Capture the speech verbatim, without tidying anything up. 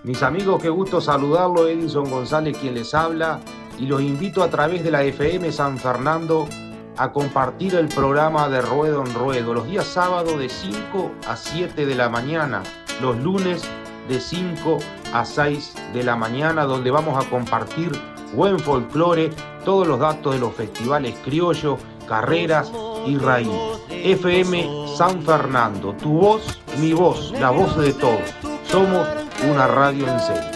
Mis amigos, qué gusto saludarlo, Edinson González quien les habla, y los invito a través de la F M San Fernando a compartir el programa de Ruedo en Ruedo, los días sábados de cinco a siete de la mañana, los lunes de cinco a seis de la mañana, donde vamos a compartir buen folclore, todos los datos de los festivales criollos, carreras y raíz. F M San Fernando, tu voz, mi voz, la voz de todos. Somos una radio en serio.